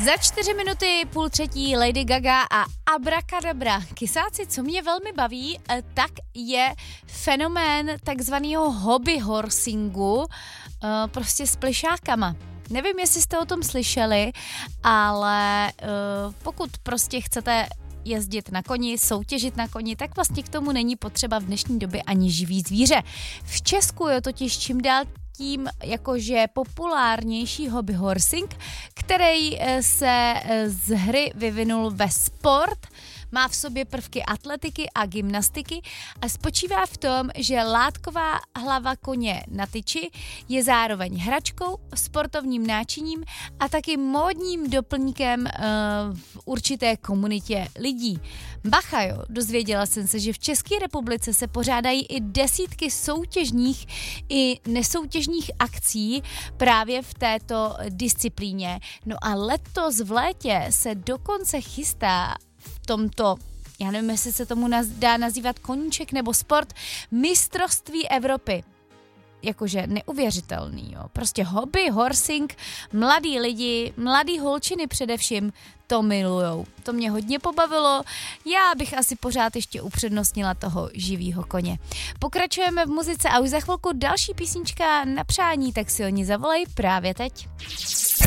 Za 4 minuty 2:30 Lady Gaga a Abracadabra. Kysáci, co mě velmi baví, tak je fenomén takzvaného hobby horsingu, prostě s plišákama. Nevím, jestli jste o tom slyšeli, ale pokud prostě chcete jezdit na koni, soutěžit na koni, tak vlastně k tomu není potřeba v dnešní době ani živý zvíře. V Česku je totiž čím dál tím jakože populárnější hobby horsing, který se z hry vyvinul ve sport, má v sobě prvky atletiky a gymnastiky a spočívá v tom, že látková hlava koně na tyči je zároveň hračkou, sportovním náčiním a taky módním doplňkem v určité komunitě lidí. Bacha jo, dozvěděla jsem se, že v České republice se pořádají i desítky soutěžních i nesoutěžních akcí právě v této disciplíně. No a letos v létě se dokonce chystá v tomto, já nevím, jestli se tomu dá nazývat koníček nebo sport, mistrovství Evropy. Jakože neuvěřitelný, jo. Prostě hobby, horsing, mladí lidi, mladý holčiny především to milujou. To mě hodně pobavilo, já bych asi pořád ještě upřednostnila toho živýho koně. Pokračujeme v muzice a už za chvilku další písnička na přání, tak si oni zavolej právě teď.